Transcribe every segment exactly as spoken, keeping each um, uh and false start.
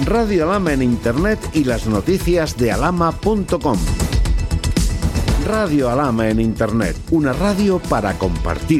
Radio Alhama en Internet y las noticias de alhama punto com. Radio Alhama en Internet, una radio para compartir.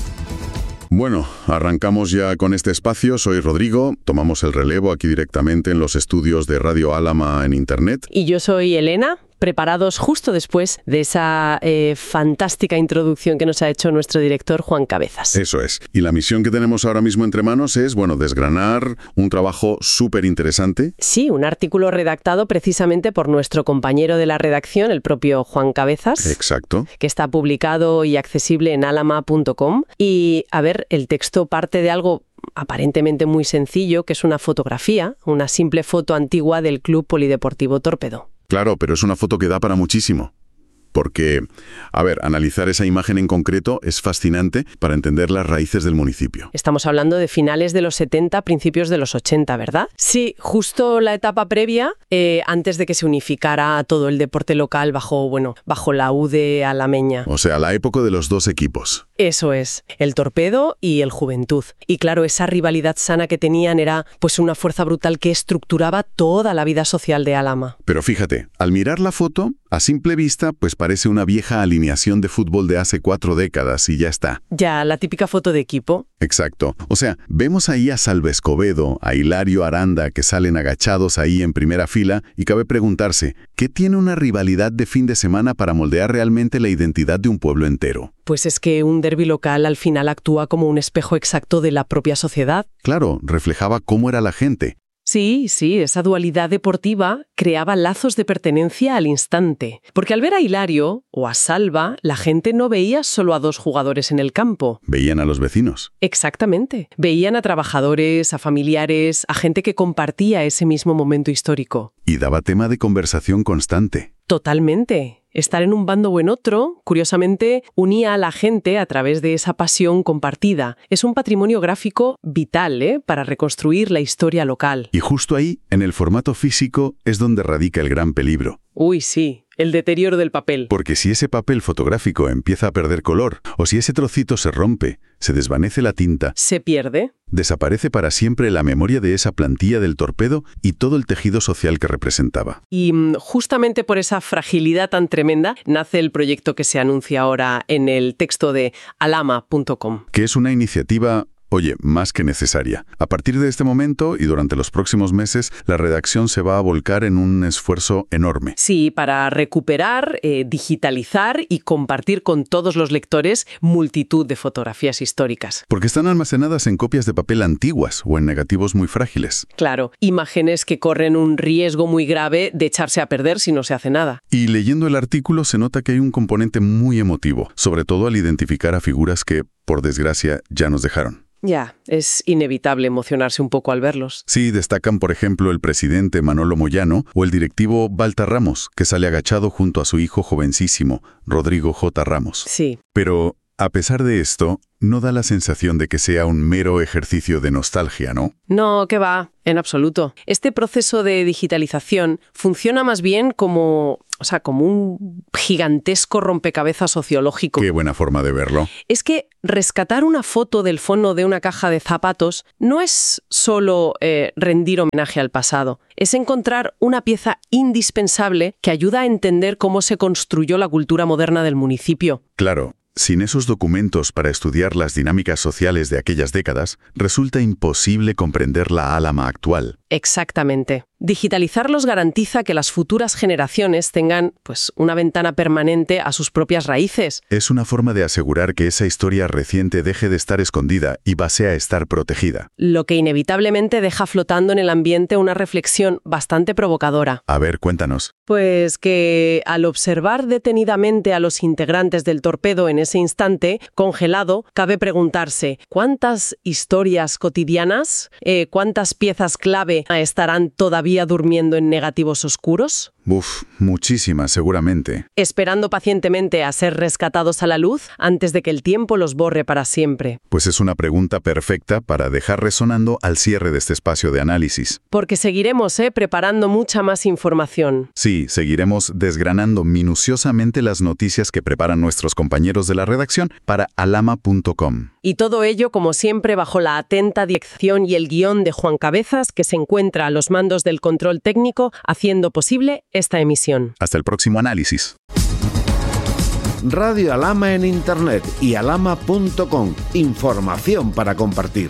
Bueno, arrancamos ya con este espacio. Soy Rodrigo, tomamos el relevo aquí directamente en los estudios de Radio Alhama en Internet. Y yo soy Elena, preparados justo después de esa eh, fantástica introducción que nos ha hecho nuestro director Juan Cabezas. Eso es. Y la misión que tenemos ahora mismo entre manos es, bueno, desgranar un trabajo súper interesante. Sí, un artículo redactado precisamente por nuestro compañero de la redacción, el propio Juan Cabezas. Exacto. Que está publicado y accesible en alhama punto com. Y, a ver, el texto parte de algo aparentemente muy sencillo, que es una fotografía, una simple foto antigua del Club Polideportivo Torpedo. Claro, pero es una foto que da para muchísimo. Porque, a ver, analizar esa imagen en concreto es fascinante para entender las raíces del municipio. Estamos hablando de finales de los setenta, principios de los ochenta, ¿verdad? Sí, justo la etapa previa, eh, antes de que se unificara todo el deporte local bajo, bueno, bajo la U D alameña. O sea, la época de los dos equipos. Eso es, el Torpedo y el Juventud. Y claro, esa rivalidad sana que tenían era pues una fuerza brutal que estructuraba toda la vida social de Alhama. Pero fíjate, al mirar la foto, a simple vista, pues parece una vieja alineación de fútbol de hace cuatro décadas y ya está. Ya, la típica foto de equipo. Exacto. O sea, vemos ahí a Salva Escobedo, a Hilario Aranda, que salen agachados ahí en primera fila, y cabe preguntarse, ¿qué tiene una rivalidad de fin de semana para moldear realmente la identidad de un pueblo entero? Pues es que un derbi local al final actúa como un espejo exacto de la propia sociedad. Claro, reflejaba cómo era la gente. Sí, sí, esa dualidad deportiva creaba lazos de pertenencia al instante. Porque al ver a Hilario o a Salva, la gente no veía solo a dos jugadores en el campo. Veían a los vecinos. Exactamente. Veían a trabajadores, a familiares, a gente que compartía ese mismo momento histórico. Y daba tema de conversación constante. Totalmente. Estar en un bando o en otro, curiosamente, unía a la gente a través de esa pasión compartida. Es un patrimonio gráfico vital, ¿eh?, para reconstruir la historia local. Y justo ahí, en el formato físico, es donde radica el gran peligro. Uy, sí, el deterioro del papel. Porque si ese papel fotográfico empieza a perder color, o si ese trocito se rompe, se desvanece la tinta, ¿se pierde? Desaparece para siempre la memoria de esa plantilla del Torpedo y todo el tejido social que representaba. Y justamente por esa fragilidad tan tremenda nace el proyecto que se anuncia ahora en el texto de alhama punto com. Que es una iniciativa, oye, más que necesaria. A partir de este momento y durante los próximos meses, la redacción se va a volcar en un esfuerzo enorme. Sí, para recuperar, eh, digitalizar y compartir con todos los lectores multitud de fotografías históricas. Porque están almacenadas en copias de papel antiguas o en negativos muy frágiles. Claro, imágenes que corren un riesgo muy grave de echarse a perder si no se hace nada. Y leyendo el artículo se nota que hay un componente muy emotivo, sobre todo al identificar a figuras que, por desgracia, ya nos dejaron. Ya, es inevitable emocionarse un poco al verlos. Sí, destacan, por ejemplo, el presidente Manolo Moyano o el directivo Balta Ramos, que sale agachado junto a su hijo jovencísimo, Rodrigo J. Ramos. Sí. Pero, a pesar de esto, no da la sensación de que sea un mero ejercicio de nostalgia, ¿no? No, que va, en absoluto. Este proceso de digitalización funciona más bien como, o sea, como un gigantesco rompecabezas sociológico. Qué buena forma de verlo. Es que rescatar una foto del fondo de una caja de zapatos no es solo eh, rendir homenaje al pasado, es encontrar una pieza indispensable que ayuda a entender cómo se construyó la cultura moderna del municipio. Claro. Sin esos documentos para estudiar las dinámicas sociales de aquellas décadas, resulta imposible comprender la Alhama actual. Exactamente. Digitalizarlos garantiza que las futuras generaciones tengan, pues, una ventana permanente a sus propias raíces. Es una forma de asegurar que esa historia reciente deje de estar escondida y pase a estar protegida. Lo que inevitablemente deja flotando en el ambiente una reflexión bastante provocadora. A ver, cuéntanos. Pues que al observar detenidamente a los integrantes del Torpedo en ese instante, congelado, cabe preguntarse ¿cuántas historias cotidianas, eh, cuántas piezas clave estarán todavía durmiendo en negativos oscuros? Uf, muchísimas, seguramente. Esperando pacientemente a ser rescatados a la luz antes de que el tiempo los borre para siempre. Pues es una pregunta perfecta para dejar resonando al cierre de este espacio de análisis. Porque seguiremos, ¿eh? preparando mucha más información. Sí, seguiremos desgranando minuciosamente las noticias que preparan nuestros compañeros de la redacción para alama punto com. Y todo ello, como siempre, bajo la atenta dirección y el guión de Juan Cabezas, que se encuentra a los mandos del control técnico, haciendo posible esta emisión. Hasta el próximo análisis. Radio Alama en Internet y alama punto com. Información para compartir.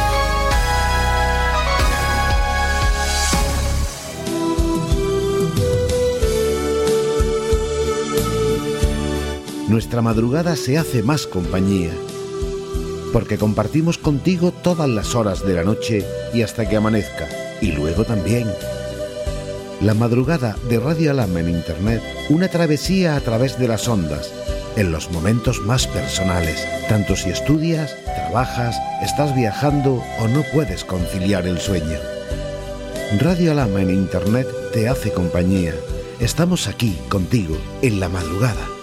Nuestra madrugada se hace más compañía, porque compartimos contigo todas las horas de la noche y hasta que amanezca, y luego también. La madrugada de Radio Alama en Internet, una travesía a través de las ondas, en los momentos más personales, tanto si estudias, trabajas, estás viajando o no puedes conciliar el sueño. Radio Alama en Internet te hace compañía. Estamos aquí contigo en la madrugada.